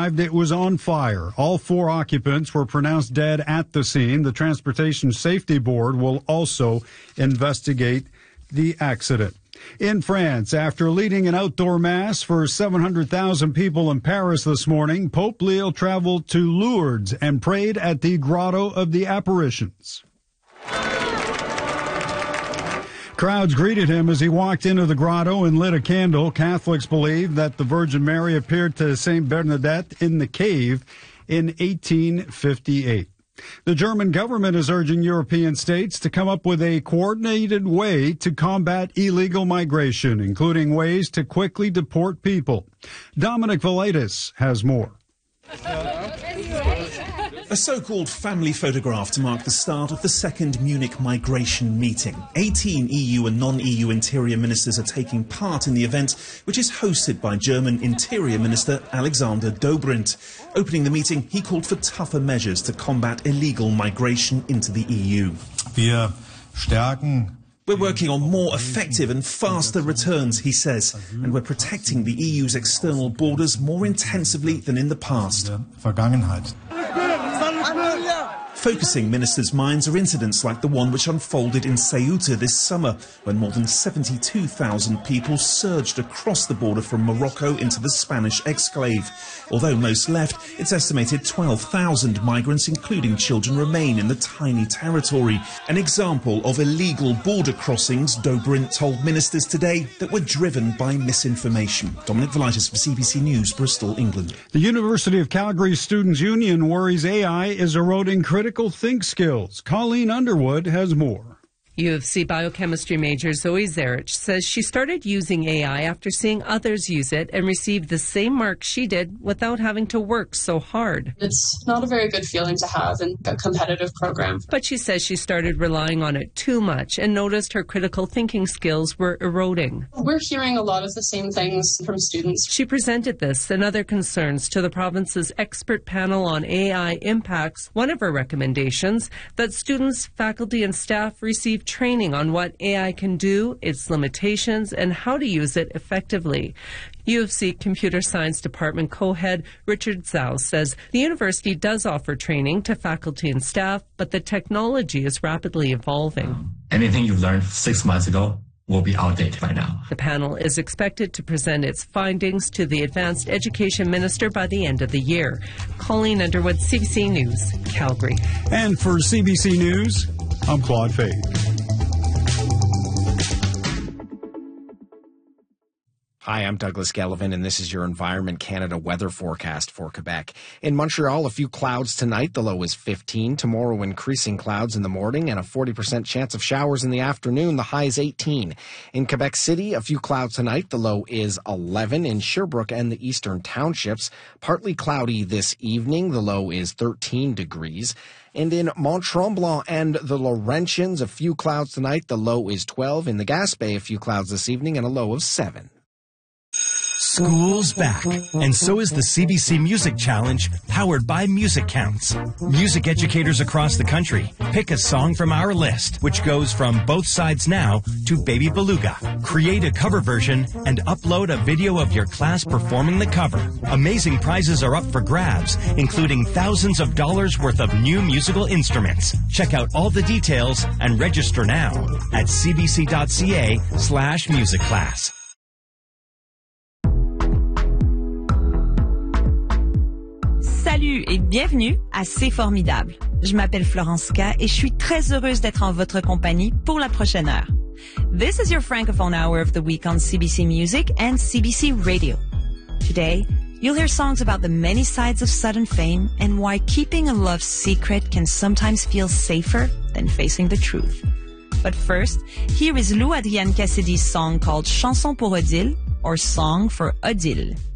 arrived, it was on fire. All 4 occupants were pronounced dead at the scene. The Transportation Safety Board will also investigate the accident. In France, after leading an outdoor mass for 700,000 people in Paris this morning, Pope Leo traveled to Lourdes and prayed at the Grotto of the Apparitions. Crowds greeted him as he walked into the grotto and lit a candle. Catholics believe that the Virgin Mary appeared to St. Bernadette in the cave in 1858. The German government is urging European states to come up with a coordinated way to combat illegal migration, including ways to quickly deport people. Dominic Velitis has more. A so-called family photograph to mark the start of the second Munich migration meeting. 18 EU and non-EU interior ministers are taking part in the event, which is hosted by German Interior Minister Alexander Dobrindt. Opening the meeting, he called for tougher measures to combat illegal migration into the EU. We're working on more effective and faster returns, he says, and we're protecting the EU's external borders more intensively than in the past. Focusing ministers' minds are incidents like the one which unfolded in Ceuta this summer, when more than 72,000 people surged across the border from Morocco into the Spanish exclave. Although most left, it's estimated 12,000 migrants, including children, remain in the tiny territory. An example of illegal border crossings, Dobrindt told ministers today, that were driven by misinformation. Dominic Velitis for CBC News, Bristol, England. The University of Calgary Students' Union worries AI is eroding critical think skills. Colleen Underwood has more. U of C biochemistry major Zoe Zarich says she started using AI after seeing others use it and received the same marks she did without having to work so hard. It's not a very good feeling to have in a competitive program. But she says she started relying on it too much and noticed her critical thinking skills were eroding. We're hearing a lot of the same things from students. She presented this and other concerns to the province's expert panel on AI impacts. One of her recommendations, that students, faculty and staff receive training on what AI can do, its limitations, and how to use it effectively. U of C Computer Science Department co-head Richard Zhao says the university does offer training to faculty and staff, but the technology is rapidly evolving. Anything you learned 6 months ago will be outdated by now. The panel is expected to present its findings to the Advanced Education Minister by the end of the year. Colleen Underwood, CBC News, Calgary. And for CBC News, I'm Claude Fade. Hi, I'm Douglas Gallivan, and this is your Environment Canada weather forecast for Quebec. In Montreal, a few clouds tonight. The low is 15. Tomorrow, increasing clouds in the morning and a 40% chance of showers in the afternoon. The high is 18. In Quebec City, a few clouds tonight. The low is 11. In Sherbrooke and the eastern townships, partly cloudy this evening. The low is 13 degrees. And in Mont-Tremblant and the Laurentians, a few clouds tonight. The low is 12. In the Gaspé, a few clouds this evening and a low of 7. School's back, and so is the CBC Music Challenge, powered by Music Counts. Music educators across the country pick a song from our list, which goes from Both Sides Now to Baby Beluga. Create a cover version and upload a video of your class performing the cover. Amazing prizes are up for grabs, including thousands of dollars worth of new musical instruments. Check out all the details and register now at cbc.ca/musicclass. Salut et bienvenue à C'est Formidable. Je m'appelle Florence K et je suis très heureuse d'être en votre compagnie pour la prochaine heure. This is your Francophone hour of the week on CBC Music and CBC Radio. Today, you'll hear songs about the many sides of sudden fame and why keeping a love secret can sometimes feel safer than facing the truth. But first, here is Lou Adrienne Cassidy's song called Chanson pour Odile, or Song for Odile.